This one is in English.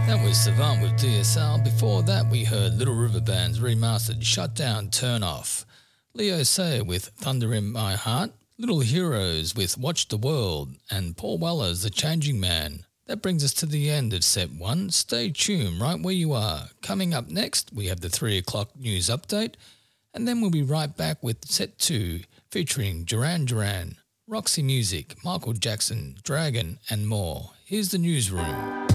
That was Savant with DSL. Before that, we heard Little River Band's remastered Shut Down Turn Off. Leo Sayer with Thunder in My Heart. Little Heroes with Watch the World. And Paul Weller's The Changing Man. That brings us to the end of set 1. Stay tuned right where you are. Coming up next, we have the 3 o'clock news update. And then we'll be right back with set 2 featuring Duran Duran, Roxy Music, Michael Jackson, Dragon and more. Here's the newsroom.